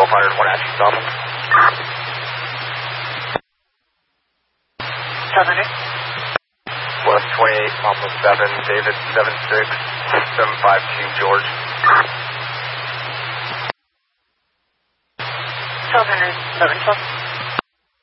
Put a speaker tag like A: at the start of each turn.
A: 1200, one action, Dolphin.
B: 1200.
A: West 28, Papa 7, David 76, 752, George.
B: 1200, 1112.